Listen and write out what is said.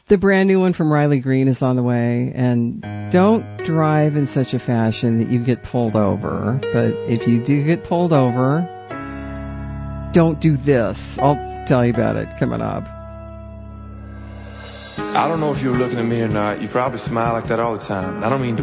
The brand new one from Riley Green is on the way, and don't drive in such a fashion that you get pulled over. But if you do get pulled over, don't do this. I'll tell you about it coming up. I don't know if you were looking at me or not. You probably smile like that all the time. I don't mean to